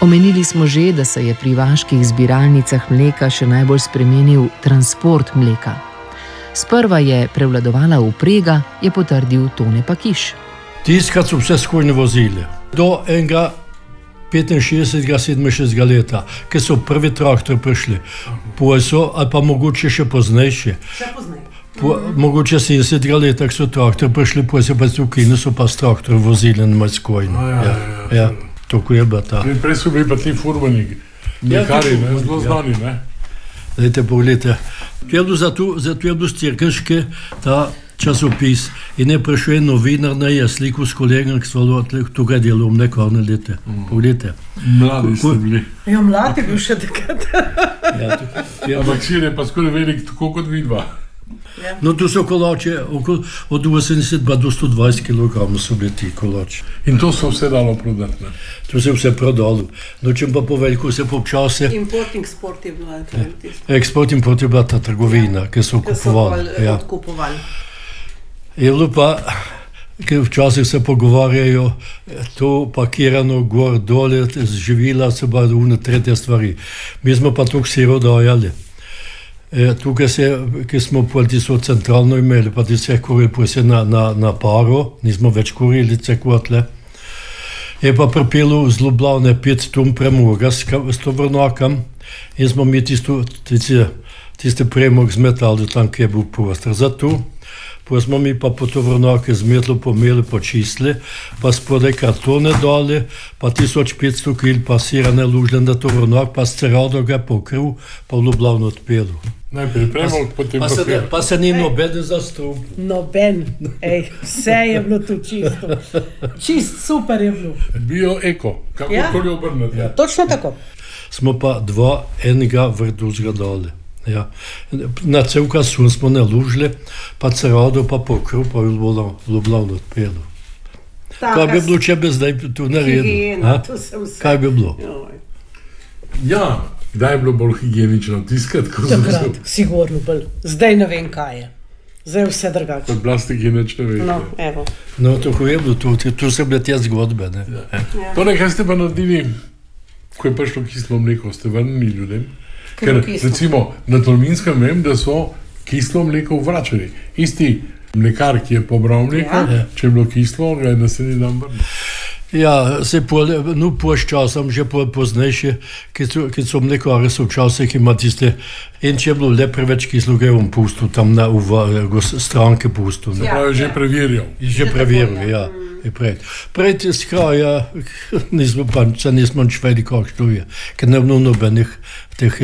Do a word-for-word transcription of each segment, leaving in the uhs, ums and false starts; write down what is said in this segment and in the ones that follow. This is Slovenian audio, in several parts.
Omenili smo že, da se je pri vaških zbiralnicah mleka še najbolj spremenil transport mleka. Sprva je prevladovala vprega, je potrdil Tone Pakiš. Tiskrat so vse skojne vozili. Do enega petinšestdesetega, sedeminšestdesetega leta, ki so prvi traktor prišli. Poje so, ali pa mogoče še poznejše. Še poznej. Po, mogoče sedemdesetega leta, ko so traktor prišli, poje se pa tukaj so pa s traktor vozili na malo skojne. No, ja, ja, ja, ja. ja, tako je bila ta. Prej so bili pa ti furmaniki, mlekari, ne, zelo znani, ne. Dajte pogledajte. To je bilo zato, zato je bilo stirkaške ta časopis in je prišel en novinar, ne je sliku s kolegom, ki so tukaj delal v mlekarni lete. Pogledajte. Mladi ste bili. Jo, mlad je bil še takrat. Ja, ampak sir je pa skoraj velik, tako kot vidva. Ja. No, tu so kolače, od osemdeset do sto dvajset kilogramov so bili ti kolači. In to so vse dalo prodati, ne? To se vse prodalo. No, če pa po veliko se počase... Import in export je bila. Export in import je bila ta trgovina, ki so kupovali. Ja. Odkupovali. Je bilo pa, ker včasih se pogovarjajo, to pakirano gor, dole, živila, se pa une tretje stvari. Mi smo pa tukaj siro dajali. E, tukaj se, ki smo polti so centralno imeli, pa ti se kurili pojse na, na, na paro, nismo več kurili se kotle. Je pa pripelo z Ljubljane pet ton premoga s, s tovornjakom in smo mi tisto, tiste, tiste premog zmetali tam, kjer je bil prostor. Zato pa smo mi pa po tovornjake zmetlo pomeli, počistili, pa spodaj kartone dali, pa tisoč petsto kil pa sirane lužile na tovornjak, pa s cerado ga pokril, pa v Ljubljano odpelo. Najprej premog, potem pa papir. Se, pa se ni noben zastrupil. Noben, ej, vse je bilo tu čisto. Čist super je bilo. Bio eko, kakorkoli ja? obrnete. Ja. Točno tako. Smo pa dva enega vrtuzga dali. Ja. Na celka sun smo nalužili, pa cerado pa pokril, pa je bilo Ljubljano odpelo. Kaj bi bilo, če bi zdaj tu naredil? Kaj bi bilo? Ja, kdaj je bilo bolj higienično tiskati? Takrat, sigurno bolj. Zdaj ne vem, kaj je. Zdaj je vse drugače. Od plastike nič ne veš. No, evo. No, tako je bilo, tu, tu so bile te zgodbe. Ne? Ja. Ja. To nekaj ste pa naredili, ko je prišlo kislo mleko, ste vrnili ljudem? Ker recimo na Tolminskem vem, da so kislo mleko vračali. Isti mlekar, ki je pobral mleko, ja. Če je bilo kislo, ga je naslednji dan vrnil. Ja, se pol, no po časom, že pol poznejše, ki so mlekari so včasih ima tiste, in če je bilo le preveč kislo, ga je on pustil tam na uva, stranke pustil. Se pravi, že preverjal. Že preverjal, ja. Prej, prej iz kraja nismo pa, se nismo nič vedeli, kako je, ker ne bilo nobenih teh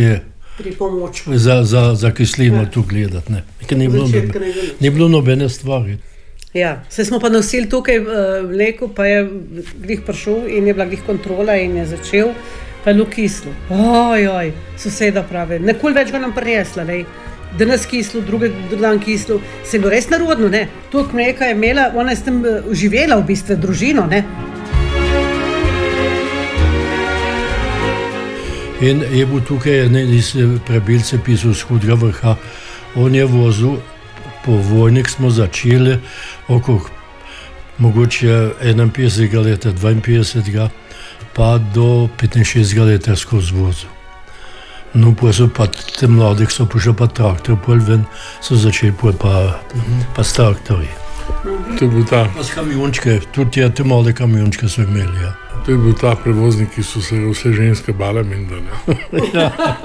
za, za, za kislino ja. Tu gledati, ne. Ker ni bilo, nobe, ni bilo nobene stvari. Ja, se smo pa nosili tukaj mleko, pa je glih prišel in je bila glih kontrola in je začel, pa je bilo kislo. Oj, oj, soseda pravi, nikoli več ga nam prinesla, lej. Danes kislo, drugi dan kislo, se je bilo res narodno, ne. Toliko mleka je imela, ona je s tem živela v bistvu družino, ne. In je bil tukaj, ne, iz prebilce pisal z Hudega vrha, on je vozil, po vojnik smo začeli, okrog mogoče enainpetdesetega leta, dvainpetdesetega, pa do petinšestdesetega leta skozi vozil. No, pa so pa te mladih, so prišli pa traktor, pol ven, so začeli pol pa, mm-hmm. pa s traktorji. To je bil ta... Pa s kamiončke, tudi te male kamiončke so imeli, ja. To je bil ta prevoznik, ki so se vse ženske bale, menda, ne? Ja.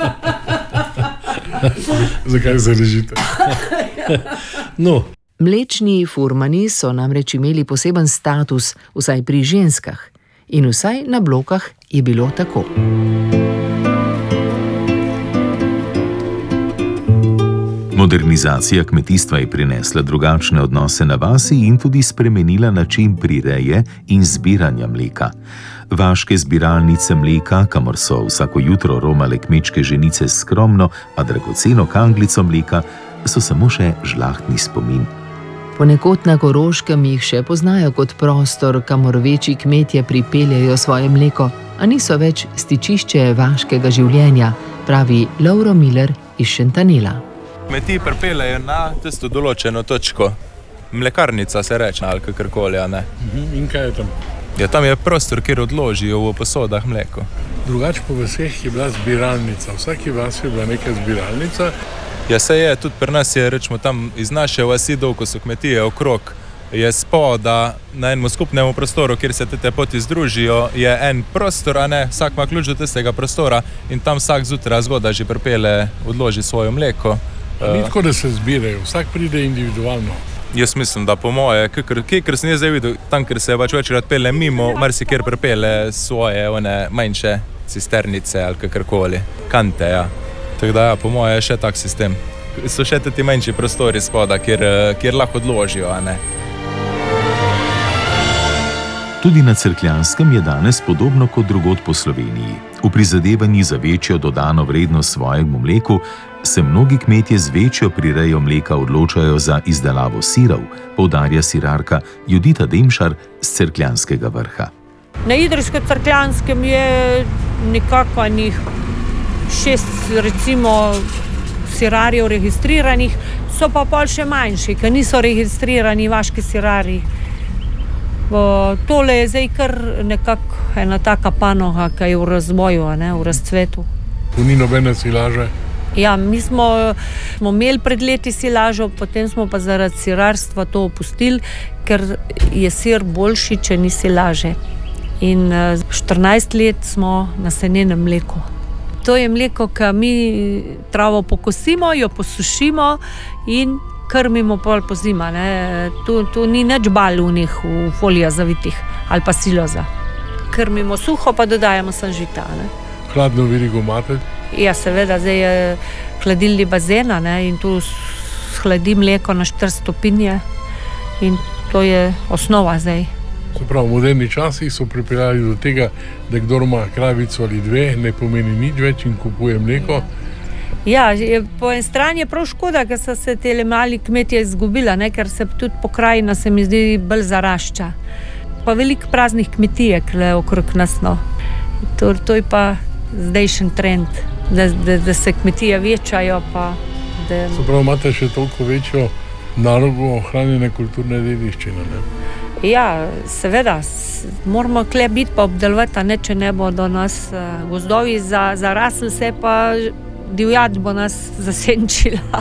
Zakaj se režite? No. Mlečni furmani so namreč imeli poseben status, vsaj pri ženskah. In vsaj na blokah je bilo tako. Modernizacija kmetijstva je prinesla drugačne odnose na vasi in tudi spremenila način prireje in zbiranja mleka. Vaške zbiralnice mleka, kamor so vsako jutro romale kmečke ženice s skromno, a dragoceno kanglico mleka, so samo še žlahtni spomin. Ponekod na Koroškem jih še poznajo kot prostor, kamor večji kmetje pripeljejo svoje mleko, a niso več stičišče vaškega življenja, pravi Lovro Miller iz Šentanela. Kmetiji pripeljejo na tisto določeno točko. Mlekarnica se reče, ali kakorkoli, a ne. In kaj je tam? Ja, tam je prostor, kjer odložijo v posodah mleko. Drugače po vseh je bila zbiralnica, vsaki vas je bila neka zbiralnica. Ja, se je, tudi pri nas je, rečemo, tam iz naše vasi dol, ko so kmetije okrog, je spoda na enem skupnemu prostoru, kjer se te poti združijo, je en prostor, a ne, vsak ima ključ do tistega prostora in tam vsak zjutraj zgodaj že pripelje, odloži svoje mleko. Ni tako, da se zbirajo, vsak pride individualno. Jaz mislim, da po moje, ker sem jaz zdaj videl, tam, ker se pač večkrat pele mimo, marsikjer pripelje svoje one manjše cisternice ali kakorkoli, kante, ja. Tako da, ja, po moje je še tak sistem. So še ti manjši prostori spoda, kjer, kjer lahko odložijo, a ne. Tudi na Cerkljanskem je danes podobno kot drugod po Sloveniji. V prizadevanji za večjo dodano vrednost svojemu mleku se mnogi kmetje z večjo prirejo mleka odločajo za izdelavo sirov, poudarja sirarka Judita Demšar z Cerkljanskega Vrha. Na Idrijsko-Cerkljanskem je nekako njih šest, recimo, sirarjev registriranih, so pa pol še manjši, ki niso registrirani vaški sirarji. Tole je zdaj kar nekako ena taka panoga, ki je v razvoju, ne, v razcvetu. Tu ni nobene silaže? Ja, mi smo, smo imeli pred leti silažo, potem smo pa zaradi sirarstva to opustili, ker je sir boljši, če ni silaže. In štirinajst let smo na senenem mleku. To je mleko, ki mi travo pokosimo, jo posušimo in krmimo pol po zima. Ne. Tu, tu ni nič bal v njih, v folija zavitih ali pa siloza. Krmimo suho, pa dodajamo sem žita. Ne. Hladno verigo imate? Ja, seveda, zdaj je hladilni bazen, ne, in tu hladi mleko na štiri stopinje in to je osnova zdaj. Se pravi, v moderni časih so pripeljali do tega, da kdor ima kravico ali dve, ne pomeni nič več in kupuje mleko. Ja, je, po en strani je prav škoda, ker so se tele mali kmetje izgubila, ne, ker se tudi pokrajina se mi zdi bolj zarašča. Pa veliko praznih kmetije kle okrog nas, no. To, to je pa zdajšen trend, da, da, da se kmetije večajo, pa da... Se pravi, imate še toliko večjo nalogo ohranjene kulturne dediščine, ne? Ja, seveda, moramo kle biti pa obdelovati, ne, če ne bo do nas gozdovi za, zarasli se, pa divjad bo nas zasenčila.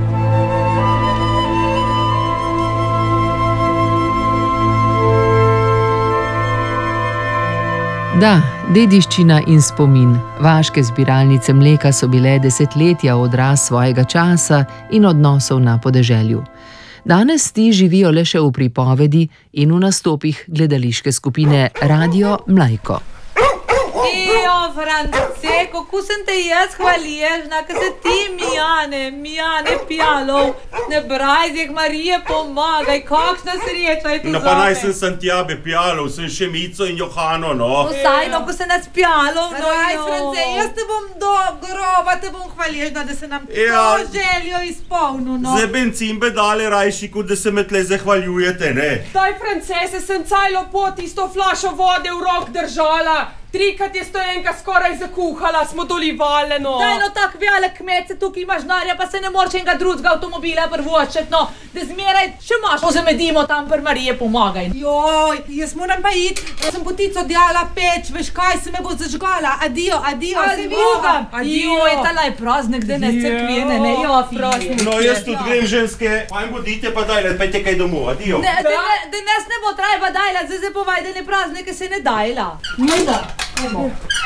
Da, dediščina in spomin. Vaške zbiralnice mleka so bile desetletja odraz svojega časa in odnosov na podeželju. Danes ti živijo le še v pripovedi in v nastopih gledališke skupine Radio Mlajko. Ijo, France, kako sem te jaz hvaležna, ker se ti, Mijane, Mijane Pjalov, ne Brajzek, Marije, pomagaj, kakšna sreča je tu zame. No pa naj sem Santiago Pjalov, sem še Mico in Johano, no. Vsaj, no, ko se nas Pjalov, no, Raj, France, jaz te bom do groba, te bom hvaležna, da se nam Ja. to željo izpolnil, no. Za bencimbe dali rajši, kot da se me tle zahvaljujete, ne. Daj, francese, sem celo pot isto flašo vode v rok držala. Trikrat je stojenka skoraj zakuhala, smo dolivale, no. Daj, no, tak velik kmet se tukaj imaš narja, pa se ne moreš enega drugega avtomobila prvočet, no. Da zmeraj še imaš, pozamedimo tam pri Marije, pomagaj. Joj, jaz moram pa iti, sem potico djala peč, veš kaj, se me bo zažgala. Adio, adio, se Adijo, Adio. je tala je praznik, da ne se kvene, ne, jo, praznik. No, jaz tudi grem, ženske, fajn bodite, pa dajle, pejte kaj domov, adio. Ne, da nas ne bo treba dajla, zdaj se povaj, da ne praznike se ne dajla. Ne da.